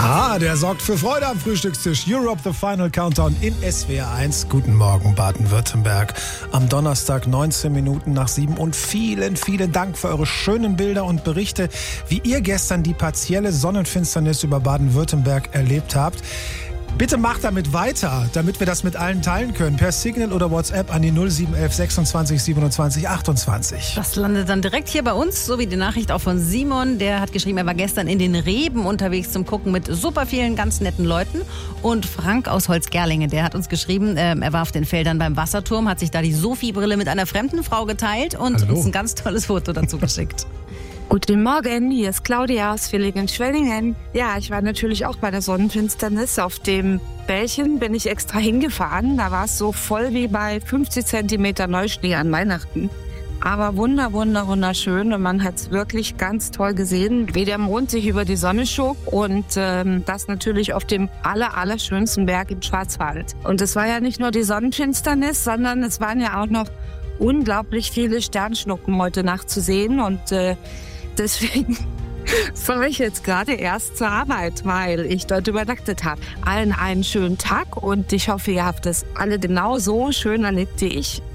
Ah, der sorgt für Freude am Frühstückstisch. Europe, the Final Countdown in SWR 1. Guten Morgen, Baden-Württemberg. Am Donnerstag 19 Minuten nach 7 und vielen, vielen Dank für eure schönen Bilder und Berichte, wie ihr gestern die partielle Sonnenfinsternis über Baden-Württemberg erlebt habt. Bitte macht damit weiter, damit wir das mit allen teilen können. Per Signal oder WhatsApp an die 0711 26 27 28. Das landet dann direkt hier bei uns, so wie die Nachricht auch von Simon. Der hat geschrieben, er war gestern in den Reben unterwegs zum Gucken mit super vielen ganz netten Leuten. Und Frank aus Holzgerlingen, der hat uns geschrieben, er war auf den Feldern beim Wasserturm, hat sich da die Sophie-Brille mit einer fremden Frau geteilt und uns ein ganz tolles Foto dazu geschickt. Guten Morgen, hier ist Claudia aus Villingen-Schwenningen. Ja, ich war natürlich auch bei der Sonnenfinsternis. Auf dem Bällchen bin ich extra hingefahren. Da war es so voll wie bei 50 Zentimeter Neuschnee an Weihnachten. Aber wunderschön und man hat es wirklich ganz toll gesehen, wie der Mond sich über die Sonne schob und das natürlich auf dem allerschönsten Berg im Schwarzwald. Und es war ja nicht nur die Sonnenfinsternis, sondern es waren ja auch noch unglaublich viele Sternschnuppen heute Nacht zu sehen und deswegen fahre ich jetzt gerade erst zur Arbeit, weil ich dort übernachtet habe. Allen einen schönen Tag und ich hoffe, ihr habt es alle genau so schön erlebt wie ich.